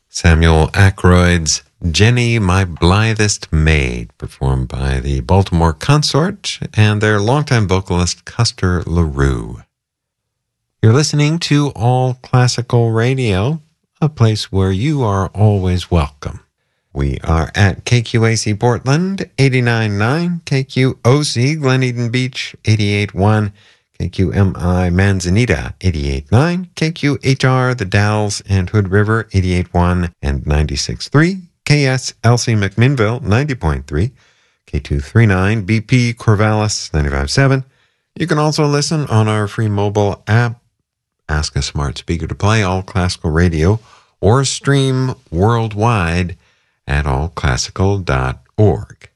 Samuel Aykroyd's Jenny, My Blithest Maid, performed by the Baltimore Consort and their longtime vocalist Custer LaRue. You're listening to All Classical Radio, a place where you are always welcome. We are at KQAC Portland, 89.9, KQOC Glen Eden Beach, 88.1, KQMI Manzanita, 88.9, KQHR The Dalles and Hood River, 88.1 and 96.3, KSLC McMinnville, 90.3, K239 BP Corvallis, 95.7. You can also listen on our free mobile app, ask a smart speaker to play All Classical Radio, or stream worldwide at allclassical.org.